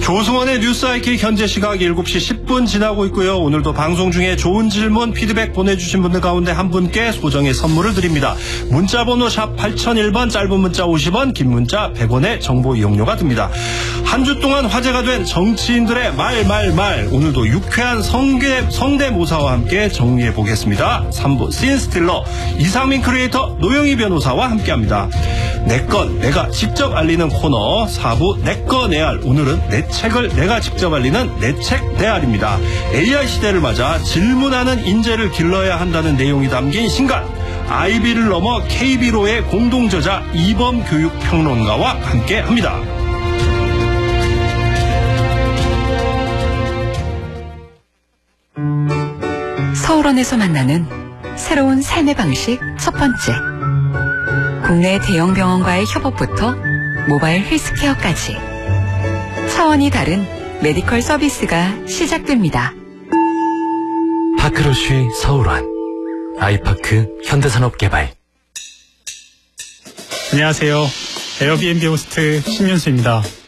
조승원의 뉴스 IK 현재 시각 7시 10분 지나고 있고요. 오늘도 방송 중에 좋은 질문, 피드백 보내주신 분들 가운데 한 분께 소정의 선물을 드립니다. 문자번호 샵 8001번, 짧은 문자 50원, 긴 문자 100원의 정보 이용료가 듭니다. 한 주 동안 화제가 된 정치인들의 말. 오늘도 유쾌한 성대모사와 함께 정리해 보겠습니다. 3부 씬스틸러 이상민 크리에이터, 노영희 변호사와 함께합니다. 내 건 내가 직접 알리는 코너 4부 내꺼 내알. 오늘은 내 책을 내가 직접 알리는 내 책 내알입니다. AI 시대를 맞아 질문하는 인재를 길러야 한다는 내용이 담긴 신간, 아이비를 넘어 KB로의 공동저자 이범 교육평론가와 함께합니다. 서울원에서 만나는 새로운 삶의 방식 첫 번째. 국내 대형 병원과의 협업부터 모바일 헬스케어까지 차원이 다른 메디컬 서비스가 시작됩니다. 파크로쉬 서울원, 아이파크 현대산업개발. 안녕하세요. 에어비앤비 호스트 신윤수입니다.